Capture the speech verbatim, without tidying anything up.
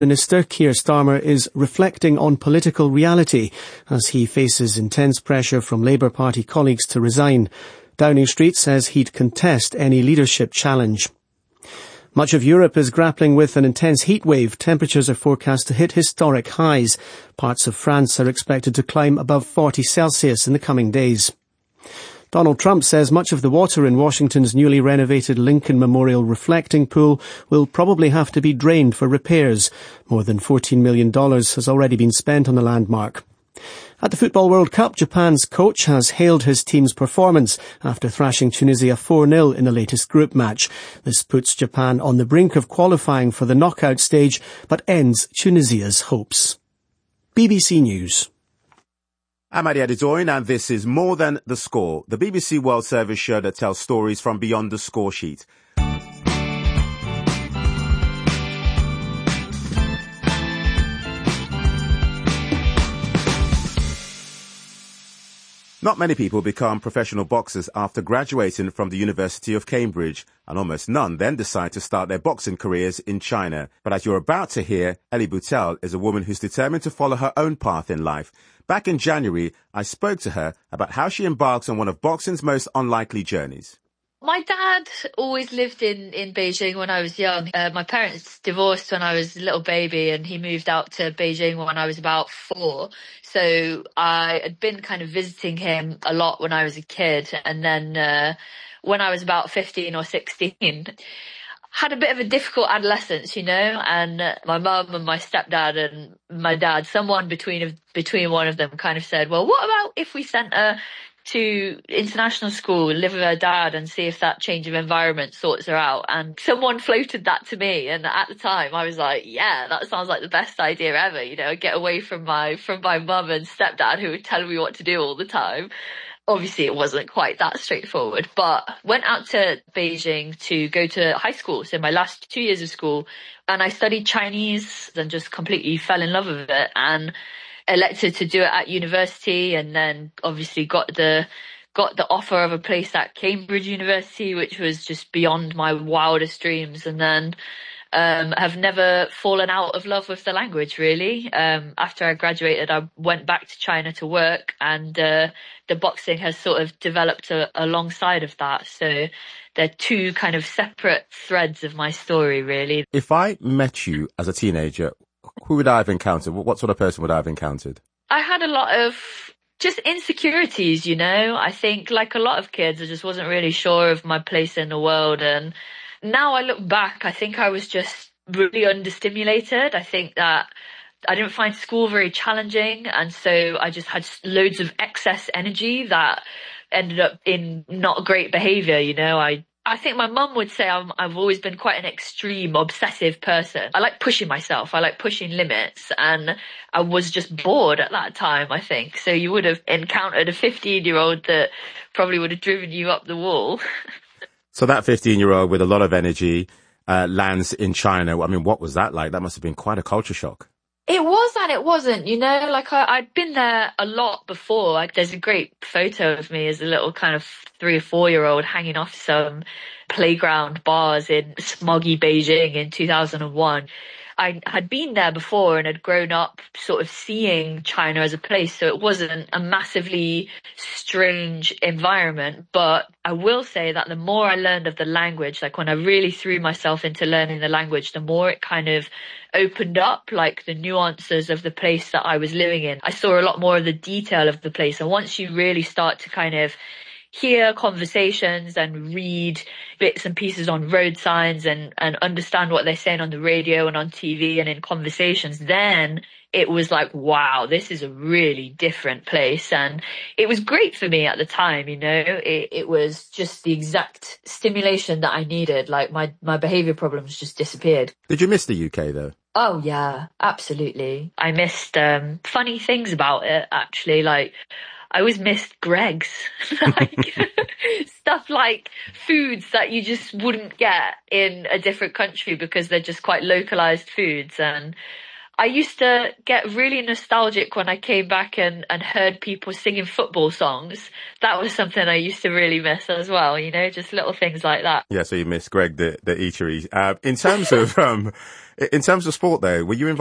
Minister Keir Starmer is reflecting on political reality as he faces intense pressure from Labour Party colleagues to resign. Downing Street says he'd contest any leadership challenge. Much of Europe is grappling with an intense heat wave. Temperatures are forecast to hit historic highs. Parts of France are expected to climb above forty Celsius in the coming days. Donald Trump says much of the water in Washington's newly renovated Lincoln Memorial reflecting pool will probably have to be drained for repairs. More than fourteen million dollars has already been spent on the landmark. At the Football World Cup, Japan's coach has hailed his team's performance after thrashing Tunisia four nil in the latest group match. This puts Japan on the brink of qualifying for the knockout stage, but ends Tunisia's hopes. B B C News. I'm Adi Adedoyin, and this is More Than the Score, the B B C World Service show that tells stories from beyond the score sheet. Not many people become professional boxers after graduating from the University of Cambridge, and almost none then decide to start their boxing careers in China. But as you're about to hear, Ellie Boutel is a woman who's determined to follow her own path in life. Back in January, I spoke to her about how she embarks on one of boxing's most unlikely journeys. My dad always lived in, in Beijing when I was young. Uh, my parents divorced when I was a little baby, and he moved out to Beijing when I was about four. So I had been kind of visiting him a lot when I was a kid. And then uh, when I was about fifteen or sixteen, had a bit of a difficult adolescence, you know, and uh, my mum and my stepdad and my dad, someone between between one of them kind of said, well, what about if we sent her to international school, live with her dad and see if that change of environment sorts her out? And someone floated that to me, and at the time I was like, yeah, that sounds like the best idea ever, you know, get away from my from my mum and stepdad who would tell me what to do all the time. Obviously it wasn't quite that straightforward, but went out to Beijing to go to high school, so my last two years of school, and I studied Chinese and just completely fell in love with it, and elected to do it at university, and then obviously got the got the offer of a place at Cambridge University, which was just beyond my wildest dreams, and then um have never fallen out of love with the language, really. Um after I graduated, I went back to China to work, and uh the boxing has sort of developed a, alongside of that, so they're two kind of separate threads of my story, really. If I met you as a teenager, who would I have encountered? What sort of person would I have encountered? I had a lot of just insecurities, you know. I think, like a lot of kids, I just wasn't really sure of my place in the world. And now I look back, I think I was just really understimulated. I think that I didn't find school very challenging, and so I just had loads of excess energy that ended up in not great behaviour, you know. I I think my mum would say I'm, I've always been quite an extreme, obsessive person. I like pushing myself. I like pushing limits. And I was just bored at that time, I think. So you would have encountered a fifteen-year-old that probably would have driven you up the wall. So that fifteen-year-old with a lot of energy uh, lands in China. I mean, what was that like? That must have been quite a culture shock. It was and it wasn't, you know, like I, I'd been there a lot before. Like, there's a great photo of me as a little kind of three or four year old hanging off some playground bars in smoggy Beijing in two thousand one. I had been there before and had grown up sort of seeing China as a place, so it wasn't a massively strange environment. But I will say that the more I learned of the language, like when I really threw myself into learning the language, the more it kind of opened up, like the nuances of the place that I was living in. I saw a lot more of the detail of the place. And once you really start to kind of hear conversations and read bits and pieces on road signs and, and understand what they're saying on the radio and on T V and in conversations, then it was like, wow, this is a really different place. And it was great for me at the time, you know. It, it was just the exact stimulation that I needed. Like my, my behaviour problems just disappeared. Did you miss the U K though? Oh yeah, absolutely. I missed um, funny things about it, actually. Like, I always missed Greggs, like stuff like foods that you just wouldn't get in a different country because they're just quite localized foods. And I used to get really nostalgic when I came back and, and heard people singing football songs. That was something I used to really miss as well, you know, just little things like that. Yeah, so you miss Greg the, the eatery. Uh, in terms of, um, in terms of sport though, were you involved